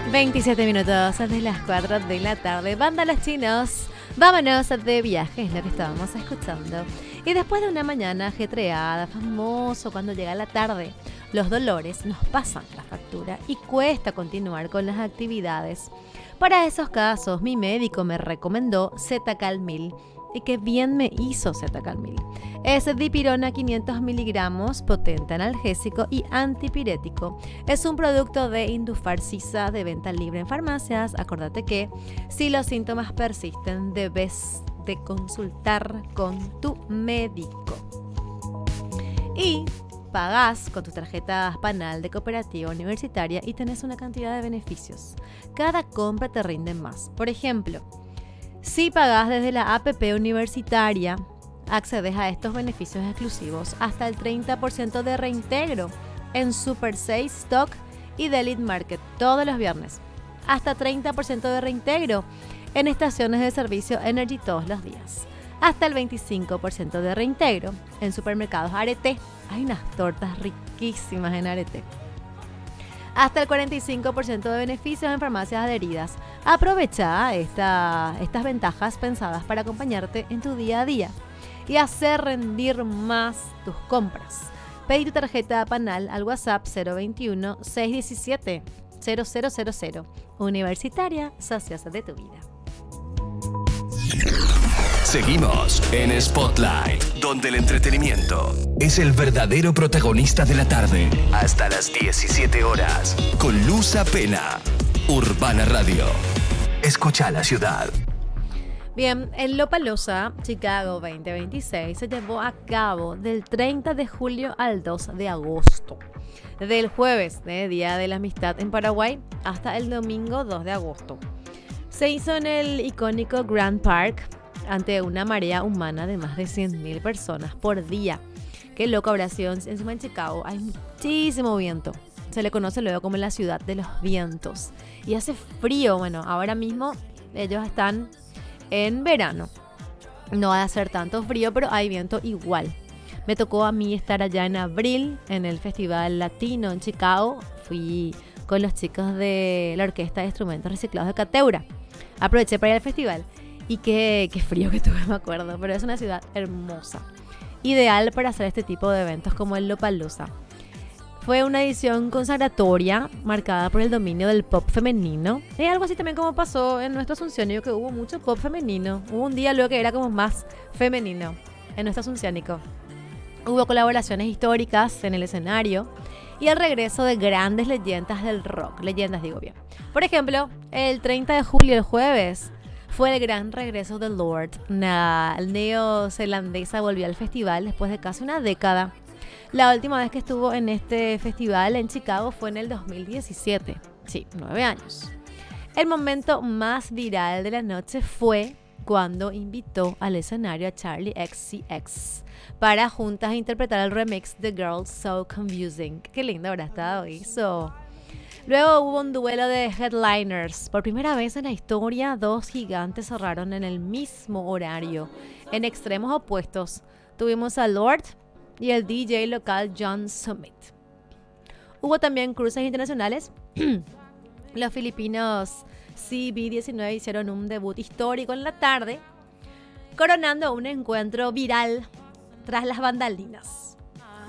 27 minutos de las 4 de la tarde. Banda Los Chinos, vámonos de viaje, es lo que estábamos escuchando. Y después de una mañana ajetreada, famoso cuando llega la tarde, los dolores nos pasan la factura y cuesta continuar con las actividades. Para esos casos, mi médico me recomendó Zetacalmil. Y qué bien me hizo Zetacalmil. Es dipirona 500 miligramos, potente analgésico y antipirético. Es un producto de Indufarcisa de venta libre en farmacias. Acordate que si los síntomas persisten, debes de consultar con tu médico. Y pagás con tu tarjeta Panal de cooperativa universitaria y tenés una cantidad de beneficios. Cada compra te rinde más. Por ejemplo, si pagás desde la APP universitaria, accedes a estos beneficios exclusivos hasta el 30% de reintegro en Super 6 Stock y Delete Market todos los viernes. Hasta 30% de reintegro en estaciones de servicio Energy todos los días. Hasta el 25% de reintegro en supermercados Arete. Hay unas tortas riquísimas en Arete. Hasta el 45% de beneficios en farmacias adheridas. Aprovecha estas ventajas pensadas para acompañarte en tu día a día y hacer rendir más tus compras. Pedí tu tarjeta Panal al WhatsApp 021 617 0000. Universitaria, socios de tu vida. Seguimos en Spotlight, donde el entretenimiento es el verdadero protagonista de la tarde. Hasta las 17 horas, con Luz Apena, Urbana Radio. Escucha la ciudad. Bien, el Lollapalooza Chicago 2026 se llevó a cabo del 30 de julio al 2 de agosto. Del jueves, Día de la Amistad en Paraguay, hasta el domingo 2 de agosto. Se hizo en el icónico Grand Park, ante una marea humana de más de 100.000 personas por día. Qué loco habrá sido encima en Chicago. Hay muchísimo viento. Se le conoce luego como la ciudad de los vientos. Y hace frío. Bueno, ahora mismo ellos están en verano. No va a hacer tanto frío, pero hay viento igual. Me tocó a mí estar allá en abril en el Festival Latino en Chicago. Fui con los chicos de la Orquesta de Instrumentos Reciclados de Cateura. Aproveché para ir al festival. Y qué frío que tuve, me acuerdo. Pero es una ciudad hermosa. Ideal para hacer este tipo de eventos como el Lollapalooza. Fue una edición consagratoria marcada por el dominio del pop femenino. Y algo así también como pasó en nuestra Asunciónico, que hubo mucho pop femenino. Hubo un día luego que era como más femenino en nuestro Asunciónico. Hubo colaboraciones históricas en el escenario y el regreso de grandes leyendas del rock. Leyendas, digo bien. Por ejemplo, el 30 de julio, el jueves, fue el gran regreso de Lorde. La neozelandesa volvió al festival después de casi una década. La última vez que estuvo en este festival en Chicago fue en el 2017. Sí, 9 años. El momento más viral de la noche fue cuando invitó al escenario a Charli XCX para juntas interpretar el remix de Girls So Confusing. Qué lindo habrá estado eso. Luego hubo un duelo de headliners. Por primera vez en la historia, dos gigantes cerraron en el mismo horario, en extremos opuestos. Tuvimos a Lorde y el DJ local John Summit. Hubo también cruces internacionales. Los filipinos CB19 hicieron un debut histórico en la tarde, coronando un encuentro viral tras las bandalinas.